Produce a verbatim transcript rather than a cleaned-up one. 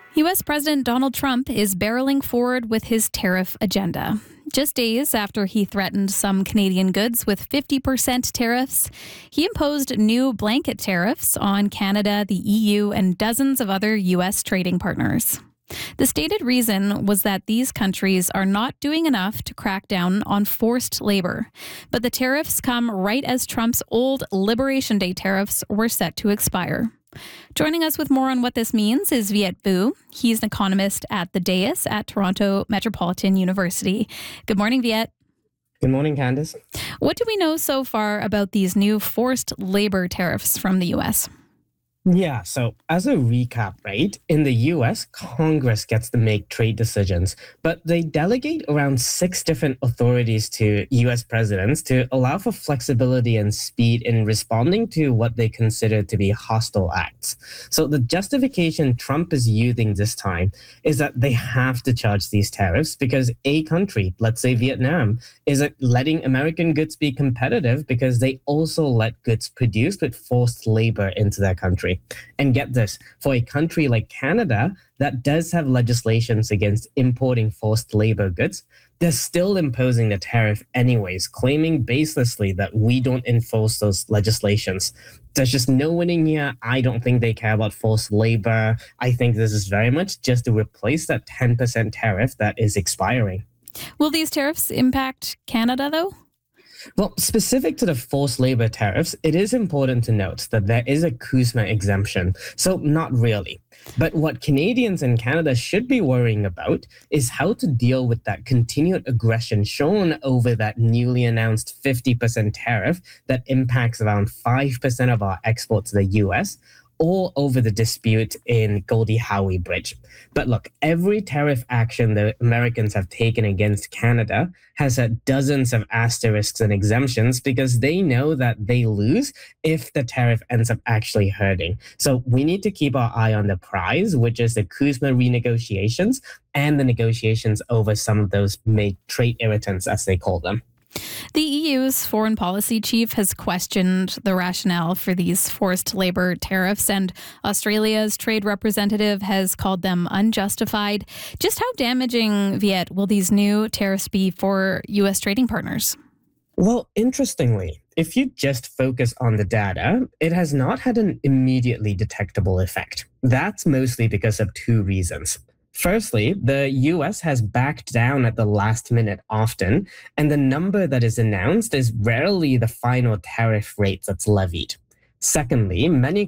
U S. President Donald Trump is barreling forward with his tariff agenda. Just days after he threatened some Canadian goods with fifty percent tariffs, he imposed new blanket tariffs on Canada, the E U, and dozens of other U S trading partners. The stated reason was that these countries are not doing enough to crack down on forced labor. But the tariffs come right as Trump's old Liberation Day tariffs were set to expire. Joining us with more on what this means is Viet Vu. He's an economist at the dais at Toronto Metropolitan University. Good morning, Viet. Good morning, Candice. What do we know so far about these new forced labor tariffs from the U S? Yeah, so as a recap, right, in the U S, Congress gets to make trade decisions, but they delegate around six different authorities to U S presidents to allow for flexibility and speed in responding to what they consider to be hostile acts. So the justification Trump is using this time is that they have to charge these tariffs because a country, let's say Vietnam, is letting American goods be competitive because they also let goods produced with forced labor into their country. And get this, for a country like Canada that does have legislations against importing forced labor goods, they're still imposing the tariff anyways, claiming baselessly that we don't enforce those legislations. There's just no winning here. I don't think they care about forced labor. I think this is very much just to replace that ten percent tariff that is expiring. Will these tariffs impact Canada, though? Well, specific to the forced labor tariffs, it is important to note that there is a CUSMA exemption, so not really. But what Canadians and Canada should be worrying about is how to deal with that continued aggression shown over that newly announced fifty percent tariff that impacts around five percent of our exports to the U S, or over the dispute in Gordie Howe Bridge. But look, every tariff action the Americans have taken against Canada has had dozens of asterisks and exemptions because they know that they lose if the tariff ends up actually hurting. So we need to keep our eye on the prize, which is the CUSMA renegotiations and the negotiations over some of those made trade irritants, as they call them. The E U's foreign policy chief has questioned the rationale for these forced labor tariffs, and Australia's trade representative has called them unjustified. Just how damaging, Viet, will these new tariffs be for U S trading partners? Well, interestingly, if you just focus on the data, it has not had an immediately detectable effect. That's mostly because of two reasons. Firstly, the U S has backed down at the last minute often, and the number that is announced is rarely the final tariff rate that's levied. Secondly, many